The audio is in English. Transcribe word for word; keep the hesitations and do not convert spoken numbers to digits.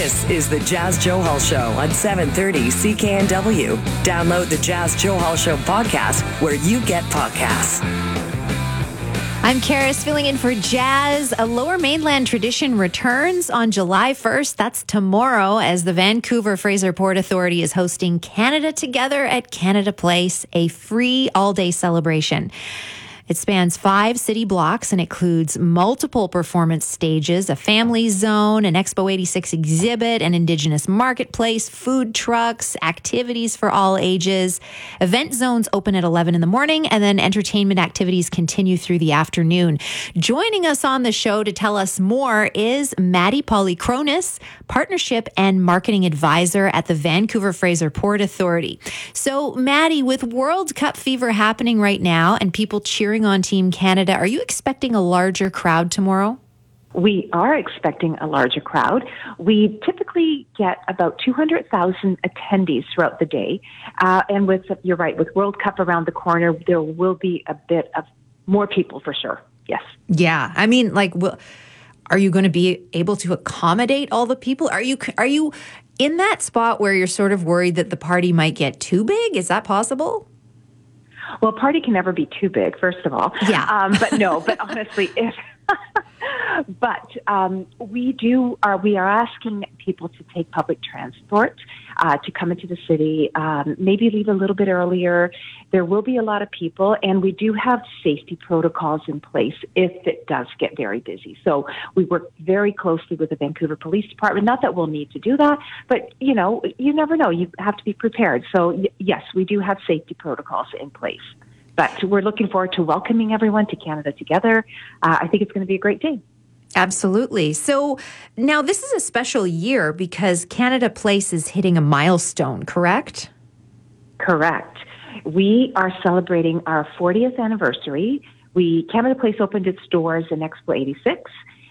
This is the Jazz Johal Show on seven thirty C K N W. Download the Jazz Johal Show podcast where you get podcasts. I'm Karis, filling in for Jazz. A Lower Mainland tradition returns on July first. That's tomorrow, as the Vancouver Fraser Port Authority is hosting Canada Together at Canada Place, a free all-day celebration. It spans five city blocks and includes multiple performance stages, a family zone, an Expo eighty-six exhibit, an Indigenous marketplace, food trucks, activities for all ages. Event zones open at eleven in the morning, and then entertainment activities continue through the afternoon. Joining us on the show to tell us more is Maddie Polychronis, Partnership and Marketing Advisor at the Vancouver Fraser Port Authority. So, Maddie, with World Cup fever happening right now and people cheering on Team Canada, are you expecting a larger crowd tomorrow? We are expecting a larger crowd. We typically get about two hundred thousand attendees throughout the day. Uh, and with, you're right, with World Cup around the corner, there will be a bit of more people for sure. Yes. Yeah. I mean, like, will, are you going to be able to accommodate all the people? Are you, are you in that spot where you're sort of worried that the party might get too big? Is that possible? Well, a party can never be too big, first of all. Yeah. Um, but no, but honestly, if but um, we do are we are asking people to take public transport uh, to come into the city. Um, maybe leave a little bit earlier. There will be a lot of people, and we do have safety protocols in place if it does get very busy. So we work very closely with the Vancouver Police Department. Not that we'll need to do that, but you know, you never know. You have to be prepared. So y- yes, we do have safety protocols in place. But we're looking forward to welcoming everyone to Canada Together. Uh, I think it's going to be a great day. Absolutely. So now this is a special year because Canada Place is hitting a milestone, correct? Correct. We are celebrating our fortieth anniversary. We Canada Place opened its doors in Expo eighty-six,